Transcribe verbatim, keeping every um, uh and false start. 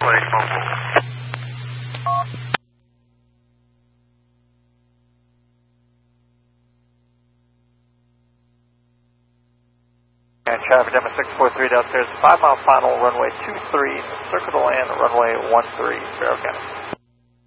And traffic Demo six four three downstairs, five mile final, runway two three, circle to land, runway one three, Sparrow County.